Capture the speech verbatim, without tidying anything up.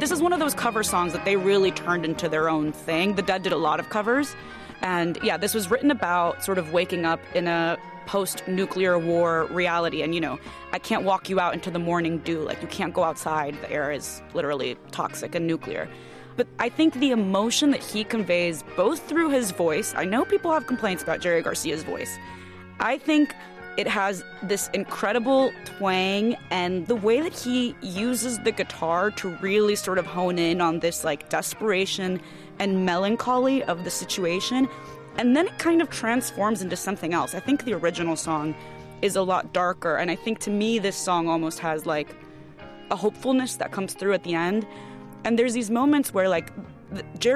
this is one of those cover songs that they really turned into their own thing. The Dead did a lot of covers. And yeah, this was written about sort of waking up in a post-nuclear war reality. And, you know, I can't walk you out into the morning dew. Like, you can't go outside. The air is literally toxic and nuclear. But I think the emotion that he conveys, both through his voice, I know people have complaints about Jerry Garcia's voice. I think it has this incredible twang, and the way that he uses the guitar to really sort of hone in on this, like, desperation and melancholy of the situation. And then it kind of transforms into something else. I think the original song is a lot darker, and I think to me this song almost has, like, a hopefulness that comes through at the end. And there's these moments where, like, Jerry